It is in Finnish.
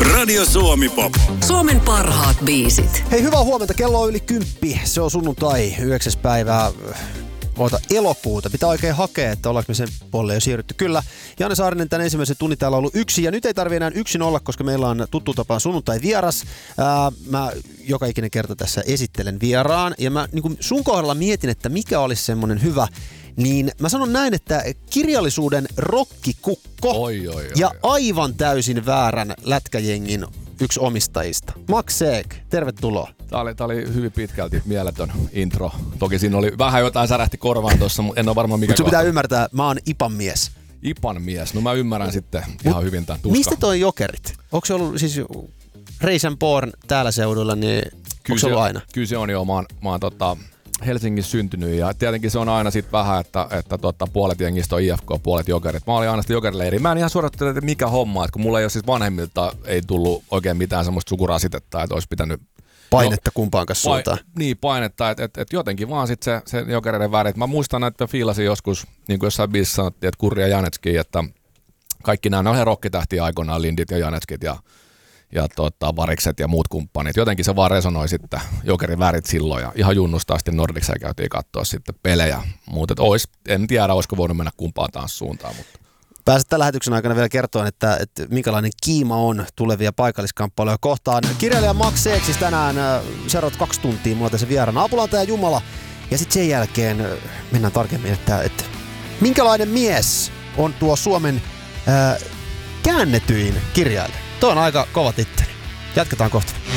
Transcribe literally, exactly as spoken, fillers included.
Radio Suomi Pop. Suomen parhaat biisit. Hei, hyvää huomenta. Kello on yli kymppi. Se on sunnuntai, yhdeksäs päivää. Oota, elokuuta. Pitää oikein hakea, että ollaanko me sen puolelle jo siirrytty. Kyllä. Janne Saarinen tämän ensimmäisen tunnin täällä on ollut yksi. Ja nyt ei tarvitse enää yksin olla, koska meillä on tuttu tapaan sunnuntai vieras. Ää, mä joka ikinen kerta tässä esittelen vieraan. Ja mä niin kuin sun kohdalla mietin, että mikä olisi semmoinen hyvä. Niin mä sanon näin, että kirjallisuuden rokkikukko oi, oi, oi, ja oi. aivan täysin väärän lätkäjengin yksi omistajista. Max Seek, tervetuloa. Tää oli, tää oli hyvin pitkälti mieletön intro. Toki siinä oli vähän jotain särähti korvaan tossa, mutta en ole varma mikä. Mutta sun pitää ymmärtää, mä oon Ipan mies. Ipan mies, no mä ymmärrän sitten ihan hyvin tämän tuskan. Mistä toi Jokerit? Onko se ollut siis Reisenborn täällä seudulla, niin onko se ollut aina? Kyllä se on jo, mä oon, mä oon tota, Helsingissä syntynyt ja tietenkin se on aina sit vähän, että, että tota, puolet jengistä on I F K, puolet Jokerit. Mä olin aina sitä Jokerileiri. Mä en ihan suoraan että mikä homma, että kun mulla ei ole siis vanhemmilta ei tullut oikein mitään semmoista sukurasitetta, että olisi pitänyt painetta no, kumpaankaan suuntaan. Pa- niin, painetta, että et, et jotenkin vaan sit se, se Jokereiden värit. Mä muistan, että fiilasin joskus, niin kuin jossain biisissä sanottiin, että Kurri ja Janetski, että kaikki nämä on ihan rokkitähtiä aikoinaan, Lindit ja Janetskit ja ja tota, Varikset ja muut kumppanit. Jotenkin se vaan resonoi sitten Jokerin värit silloin ja ihan junnusta asti Nordicsä käytiin katsoa sitten pelejä. Mutta ois, en tiedä, olisiko voinut mennä kumpaan taas suuntaan. Mutta. Pääset tämän lähetyksen aikana vielä kertoa, että, että minkälainen kiima on tulevia paikalliskamppailuja kohtaan. Kirjailija Max Seek siis tänään seuraavat kaksi tuntia mulla tässä vieraana. Apulanta ja Jumala. Ja sitten sen jälkeen mennään tarkemmin, että, että minkälainen mies on tuo Suomen ää, käännetyin kirjailija. Tuo on aika kova titteli. Jatketaan kohta.